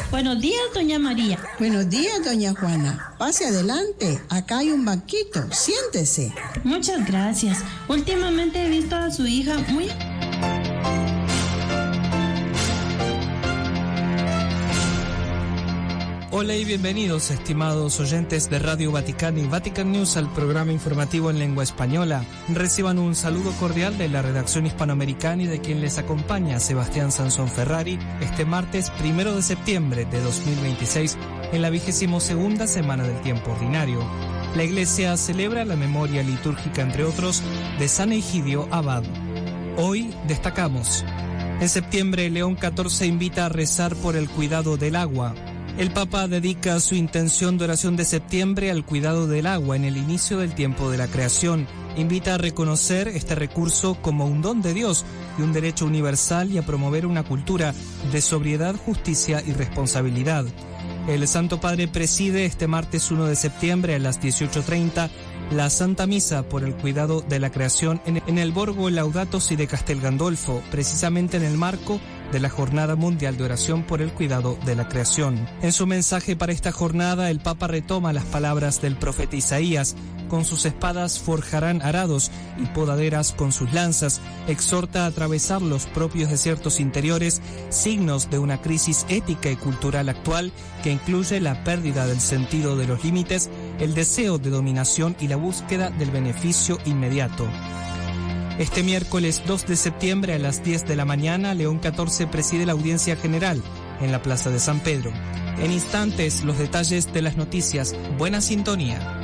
Buenos días, doña María. Buenos días, doña Juana. Pase adelante. Acá hay un banquito. Siéntese. Muchas gracias. Últimamente he visto a su hija muy... Hola y bienvenidos, estimados oyentes de Radio Vaticana y Vatican News, al programa informativo en lengua española. Reciban un saludo cordial de la redacción hispanoamericana y de quien les acompaña, Sebastián Sansón Ferrari, este martes 1 de septiembre de 2026, en la 22ª semana del tiempo ordinario. La Iglesia celebra la memoria litúrgica, entre otros, de San Egidio Abad. Hoy destacamos: en septiembre, León XIV invita a rezar por el cuidado del agua. El Papa dedica su intención de oración de septiembre al cuidado del agua en el inicio del tiempo de la creación. Invita a reconocer este recurso como un don de Dios y un derecho universal y a promover una cultura de sobriedad, justicia y responsabilidad. El Santo Padre preside este martes 1 de septiembre a las 18:30 la Santa Misa por el cuidado de la creación en el Borgo Laudato Si de Castel Gandolfo, precisamente en el marco de la Jornada Mundial de Oración por el Cuidado de la Creación. En su mensaje para esta jornada, el Papa retoma las palabras del profeta Isaías: con sus espadas forjarán arados y podaderas con sus lanzas. Exhorta a atravesar los propios desiertos interiores, signos de una crisis ética y cultural actual que incluye la pérdida del sentido de los límites, el deseo de dominación y la búsqueda del beneficio inmediato. Este miércoles 2 de septiembre a las 10 de la mañana, León XIV preside la audiencia general en la Plaza de San Pedro. En instantes, los detalles de las noticias. Buena sintonía.